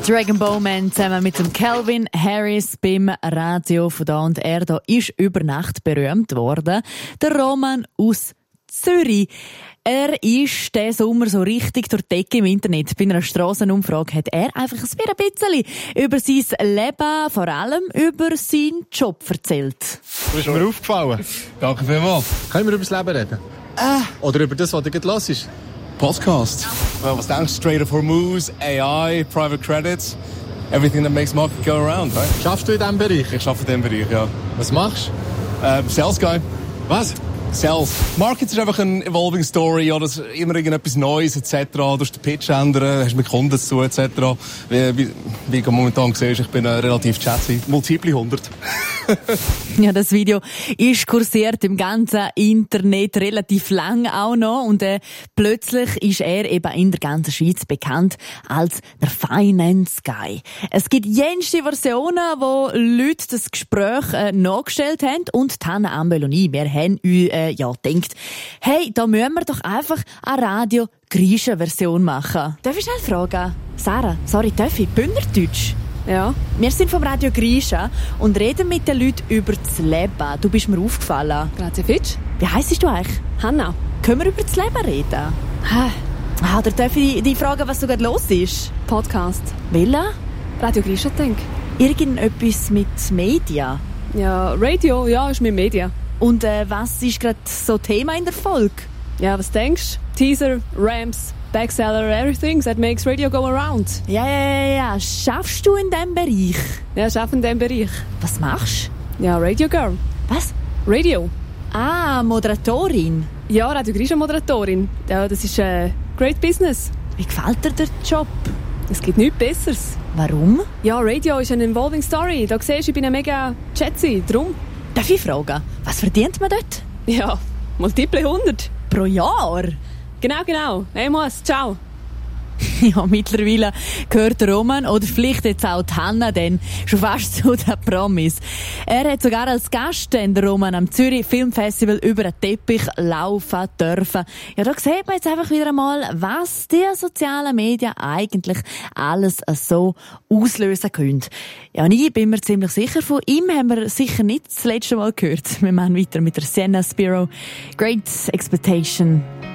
Dragon Bowman zusammen mit dem Calvin Harris beim Radio von da und er da ist über Nacht berühmt worden. Der Roman aus Zürich. Er ist diesen Sommer so richtig durch die Decke im Internet. Bei einer Strassenumfrage hat er einfach ein bisschen über sein Leben, vor allem über seinen Job erzählt. Du bist mir aufgefallen. Danke vielmals. Können wir über das Leben reden? Oder über das, was du gerade hörst? Podcast. Was denkst du? Straight of Hormuz, AI, Private Credits, everything that makes market go around, right? Schaffst du in diesem Bereich? Ich arbeite in diesem Bereich, ja. Was machst du? Sales Guy. Was? Sales. Markets ist einfach eine evolving story, ja, das ist immer irgendetwas Neues etc. Du musst den Pitch ändern, hast mit Kunden dazu etc. Wie du momentan siehst, ich bin relativ chatty. Multiple 100. Ja, das Video ist kursiert im ganzen Internet relativ lang auch noch und plötzlich ist er eben in der ganzen Schweiz bekannt als der Finance Guy. Es gibt jenste Versionen, wo Leute das Gespräch nachgestellt haben und Hanna Ambel und ich, wir haben uns gedacht, hey, da müssen wir doch einfach eine Radio-Griechen-Version machen. Darf ich schnell fragen? Sarah, sorry, darf ich? Bündnerdeutsch? Ja. Wir sind vom Radio Griechen und reden mit den Leuten über das Leben. Du bist mir aufgefallen. Grazie, Fitch. Wie heisst du eigentlich? Hanna. Können wir über das Leben reden? Oder darf ich dich fragen, was so gerade los ist? Podcast. Welcher? Radio Griechen, denke ich. Irgendetwas mit Medien? Ja, Radio, ja, ist mit Medien. Und was ist gerade so Thema in der Folge? Ja, was denkst du? Teaser, Ramps, Backseller, everything that makes radio go around. Ja. Schaffst du in diesem Bereich? Ja, ich arbeite in diesem Bereich. Was machst du? Ja, Radio Girl. Was? Radio. Moderatorin? Ja, Radio Griechen Moderatorin. Ja, das ist great business. Wie gefällt dir der Job? Es gibt nichts Besseres. Warum? Ja, Radio ist eine involving story. Da siehst du, ich bin eine mega chatzy, drum. Darf ich fragen, was verdient man dort? Ja, multiple 100. Pro Jahr? Genau. Hey, Moas, ciao. Ja, mittlerweile gehört der Roman oder vielleicht jetzt auch die Hanna dann schon fast zu den Promis. Er hat sogar als Gast den Roman am Zürich Filmfestival über den Teppich laufen dürfen. Ja, da sieht man jetzt einfach wieder einmal, was die sozialen Medien eigentlich alles so auslösen können. Ja, und ich bin mir ziemlich sicher, von ihm haben wir sicher nicht das letzte Mal gehört. Wir machen weiter mit der Sienna Spiro. Great Expectation.